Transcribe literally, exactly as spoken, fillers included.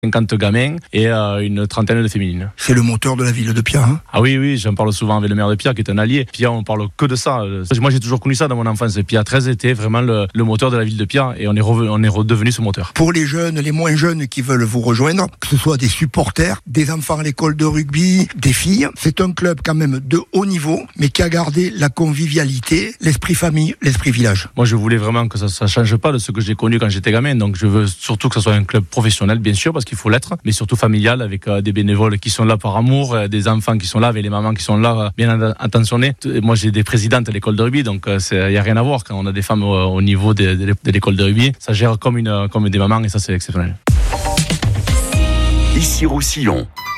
cinquante gamins et euh, une trentaine de féminines. C'est le moteur de la ville de Pia. Hein ah oui, oui, j'en parle souvent avec le maire de Pia qui est un allié. Pia, on parle que de ça. Moi, j'ai toujours connu ça dans mon enfance. Pia treize était vraiment le, le moteur de la ville de Pia et on est, revenu, on est redevenu ce moteur. Pour les jeunes, les moins jeunes qui veulent vous rejoindre, que ce soit des supporters, des enfants à l'école de rugby, des filles, c'est un club quand même de haut niveau, mais qui a gardé la convivialité, l'esprit famille, l'esprit village. Moi, je voulais vraiment que ça ne change pas de ce que j'ai connu quand j'étais gamin. Donc, je veux surtout que ce soit un club professionnel, bien sûr, parce qu'il faut l'être, mais surtout familial, avec euh, des bénévoles qui sont là par amour, euh, des enfants qui sont là, avec les mamans qui sont là, euh, bien attentionnés. Moi, j'ai des présidentes à l'école de rugby, donc il euh, n'y a rien à voir. Quand on a des femmes au, au niveau de, de, de l'école de rugby, ça gère comme, une, comme des mamans et ça, c'est exceptionnel. Ici Roussillon.